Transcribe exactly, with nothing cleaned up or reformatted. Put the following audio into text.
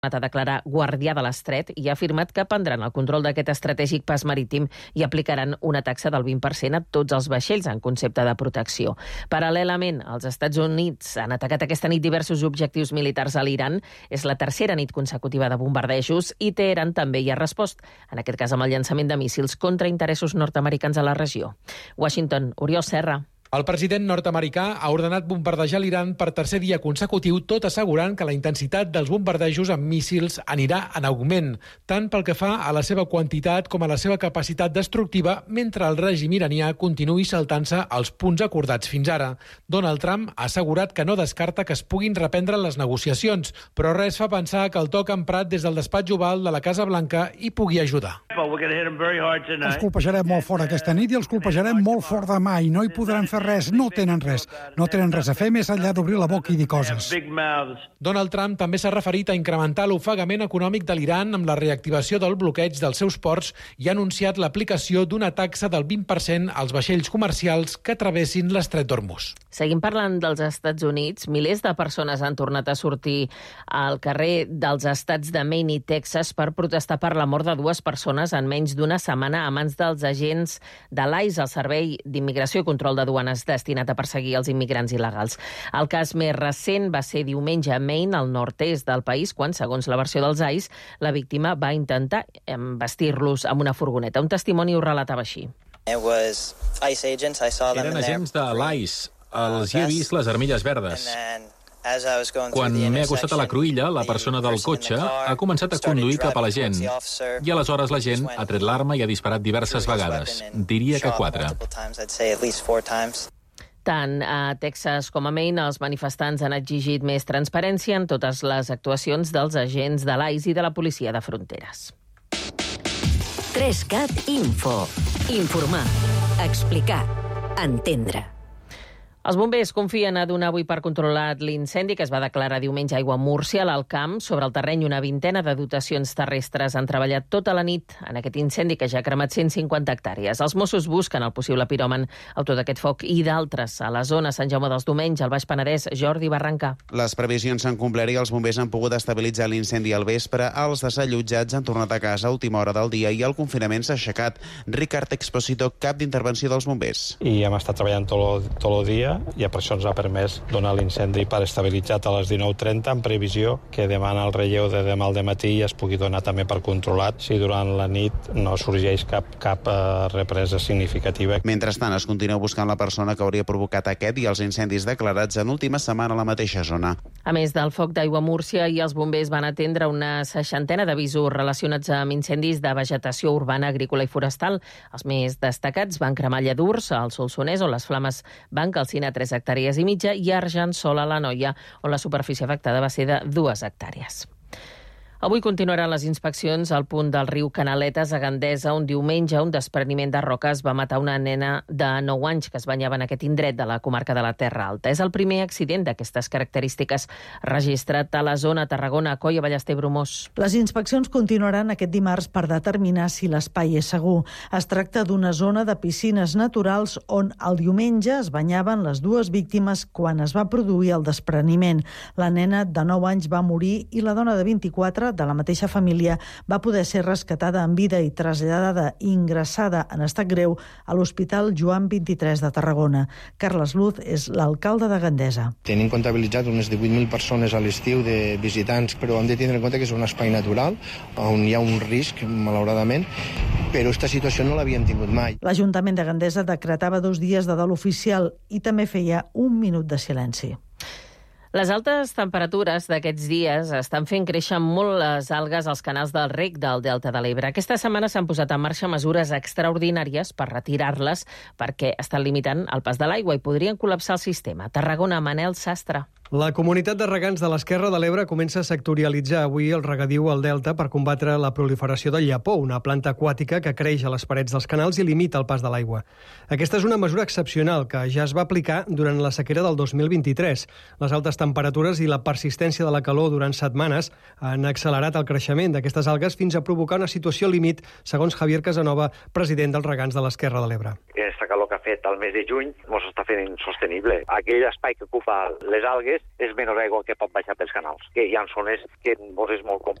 a declarar guardià de l'estret i ha afirmat que prendran el control d'aquest estratègic pas marítim i aplicaran una taxa del vint per cent a tots els vaixells en concepte de protecció. Paral·lelament, els Estats Units han atacat aquesta nit diversos objectius militars a l'Iran. És la tercera nit consecutiva de bombardejos i Teheran també hi ha respost, en aquest cas amb el llançament de míssils contra interessos nord-americans a la regió. Washington, Oriol Serra. El president nord-americà ha ordenat bombardejar l'Iran per tercer dia consecutiu, tot assegurant que la intensitat dels bombardejos amb míssils anirà en augment, tant pel que fa a la seva quantitat com a la seva capacitat destructiva, mentre el règim iranià continuï saltant-se els punts acordats fins ara. Donald Trump ha assegurat que no descarta que es puguin reprendre les negociacions, però res fa pensar que el toc emprat des del despatx oval de la Casa Blanca hi pugui ajudar. Els colpejarem molt fort aquesta nit i els colpejarem molt fort demà i no hi podran fer res, no tenen res. No tenen res a fer més enllà d'obrir la boca i dir coses. Donald Trump també s'ha referit a incrementar l'ofegament econòmic de l'Iran amb la reactivació del bloqueig dels seus ports i ha anunciat l'aplicació d'una taxa del vint per cent als vaixells comercials que travessin l'estret d'Hormuz. Seguim parlant dels Estats Units. Milers de persones han tornat a sortir al carrer dels estats de Maine i Texas per protestar per la mort de dues persones en menys d'una setmana a mans dels agents de l'ICE, el Servei d'Immigració i Control de Duanes, destinat a perseguir els immigrants il·legals. El cas més recent va ser diumenge a Maine, al nord-est del país, quan, segons la versió dels ICE, la víctima va intentar embestir-los amb una furgoneta. Un testimoni ho relatava així. Eren agents de l'ICE. Els hi he vist les armilles verdes. Quan m'he acostat a la cruïlla, la persona del cotxe ha començat a conduir cap a la gent. I aleshores la gent ha tret l'arma i ha disparat diverses vegades. Diria que quatre. Tant a Texas com a Maine, els manifestants han exigit més transparència en totes les actuacions dels agents de l'ICE i de la policia de fronteres. tres cat Info. Informar. Explicar. Entendre. Els bombers confien a donar avui per controlat l'incendi que es va declarar diumenge a Aiguamúrcia, a l'Alt Camp. Sobre el terreny, una vintena de dotacions terrestres han treballat tota la nit en aquest incendi que ja ha cremat cent cinquanta hectàrees. Els Mossos busquen el possible piròman autor d'aquest foc i d'altres a la zona. Sant Jaume dels Domenys, al Baix Penedès, Jordi Barrancà. Les previsions s'han complert i els bombers han pogut estabilitzar l'incendi al vespre. Els desallotjats han tornat a casa a última hora del dia i el confinament s'ha aixecat. Ricard Expósito, cap d'intervenció dels bombers. I hem estat treballant tot, tot el dia i per això ens ha permès donar l'incendi per estabilitzat a les dinou trenta en previsió que demana el relleu de demà al dematí i es pugui donar també per controlat si durant la nit no sorgeix cap, cap uh, represa significativa. Mentrestant, es continua buscant la persona que hauria provocat aquest i els incendis declarats en última setmana a la mateixa zona. A més del foc d'Aiguamúrcia, i els bombers van atendre una seixantena d'avisos relacionats amb incendis de vegetació urbana, agrícola i forestal. Els més destacats van cremar lladurs al Solsonès, on les flames van calcinar tres hectàrees i mitja, i Argençol, a l'Anoia, on la superfície afectada va ser de dues hectàrees. Avui continuaran les inspeccions al punt del riu Canaletes, a Gandesa, on diumenge un despreniment de roques va matar una nena de nou anys que es banyava en aquest indret de la comarca de la Terra Alta. És el primer accident d'aquestes característiques registrat a la zona Tarragona, Coia, Ballester, Bromós. Les inspeccions continuaran aquest dimarts per determinar si l'espai és segur. Es tracta d'una zona de piscines naturals on el diumenge es banyaven les dues víctimes quan es va produir el despreniment. La nena de nou anys va morir i la dona de vint-i-quatre de la mateixa família va poder ser rescatada en vida i traslladada i ingressada en estat greu a l'Hospital Joan vint-i-tres de Tarragona. Carles Luz és l'alcalde de Gandesa. Tenim comptabilitzat unes divuit mil persones a l'estiu de visitants, però hem de tindre en compte que és un espai natural on hi ha un risc, malauradament, però aquesta situació no l'havíem tingut mai. L'Ajuntament de Gandesa decretava dos dies de dol oficial i també feia un minut de silenci. Les altes temperatures d'aquests dies estan fent créixer molt les algues als canals del rec del Delta de l'Ebre. Aquesta setmana s'han posat en marxa mesures extraordinàries per retirar-les perquè estan limitant el pas de l'aigua i podrien col·lapsar el sistema. Tarragona, Manel Sastre. La comunitat de regants de l'Esquerra de l'Ebre comença a sectorialitzar avui el regadiu al Delta per combatre la proliferació del llapó, una planta aquàtica que creix a les parets dels canals i limita el pas de l'aigua. Aquesta és una mesura excepcional que ja es va aplicar durant la sequera del dos mil vint-i-tres. Les altes temperatures i la persistència de la calor durant setmanes han accelerat el creixement d'aquestes algues fins a provocar una situació límit, segons Javier Casanova, president dels regants de l'Esquerra de l'Ebre. Aquesta calor que ha fet al mes de juny ens està fent insostenible. Aquell espai que ocupa les algues és menys aigua que pot baixar pels canals, que hi ha zones que ens és molt complicat